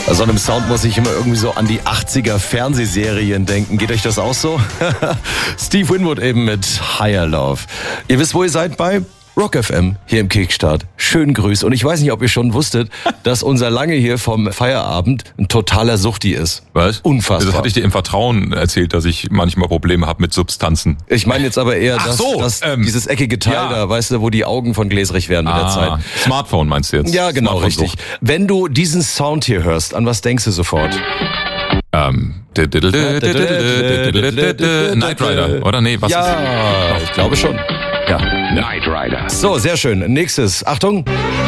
Bei so einem Sound muss ich immer irgendwie so an die 80er Fernsehserien denken. Geht euch das auch so? Steve Winwood eben mit Higher Love. Ihr wisst, wo ihr seid bei Rock FM hier im Kickstart. Schönen Grüß. Und ich weiß nicht, ob ihr schon wusstet, dass unser Lange hier vom Feierabend ein totaler Suchti ist. Was? Unfassbar. Das hatte ich dir im Vertrauen erzählt, dass ich manchmal Probleme habe mit Substanzen. Ich meine jetzt aber eher dieses eckige Teil da, weißt du, wo die Augen von gläsrig werden mit der Zeit. Smartphone meinst du jetzt? Ja, genau, richtig. Wenn du diesen Sound hier hörst, an was denkst du sofort? Knight Rider, oder? Nee, was ist? Ich glaube schon. Ja. Knight Rider. So, sehr schön. Nächstes. Achtung.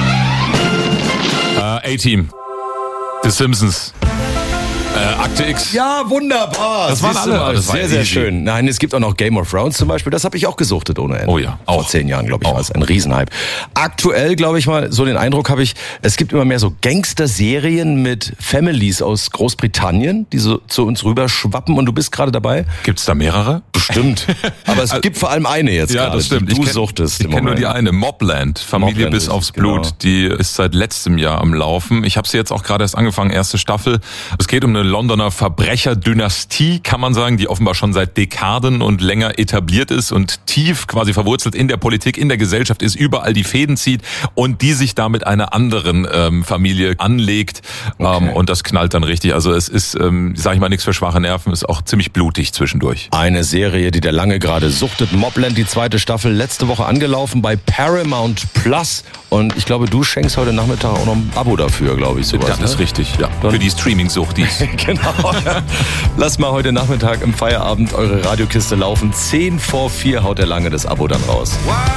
A-Team. The Simpsons. Akte X. Ja, wunderbar. Das waren alle. Das sehr, sehr schön. Nein, es gibt auch noch Game of Thrones zum Beispiel. Das habe ich auch gesuchtet ohne Ende. Oh ja, auch. Vor 10 Jahren, glaube ich, auch. war es ein Riesenhype. Aktuell, glaube ich mal, so den Eindruck habe ich, es gibt immer mehr so Gangster-Serien mit Families aus Großbritannien, die so zu uns rüber schwappen und du bist gerade dabei. Gibt's da mehrere? Bestimmt. Aber es gibt vor allem eine jetzt gerade. Ja, das stimmt. Du suchtest. Ich kenne nur die eine. Mobland. Familie Mobland bis aufs Blut. Genau. Die ist seit letztem Jahr am Laufen. Ich habe sie jetzt auch gerade erst angefangen, erste Staffel. Es geht um eine Londoner Verbrecherdynastie, kann man sagen, die offenbar schon seit Dekaden und länger etabliert ist und tief quasi verwurzelt in der Politik, in der Gesellschaft ist, überall die Fäden zieht und die sich da mit einer anderen Familie anlegt. Okay. Und das knallt dann richtig. Also es ist, sage ich mal, nichts für schwache Nerven, ist auch ziemlich blutig zwischendurch. Eine Serie, die der Lange gerade suchtet. Mobland, die 2. Staffel, letzte Woche angelaufen bei Paramount Plus. Und ich glaube, du schenkst heute Nachmittag auch noch ein Abo dafür, glaube ich. Sowas, Das ist richtig, ja. Dann Für die Streaming-Suchtis. Genau. Lasst mal heute Nachmittag im Feierabend eure Radiokiste laufen. 3:10 haut der Lange das Abo dann raus.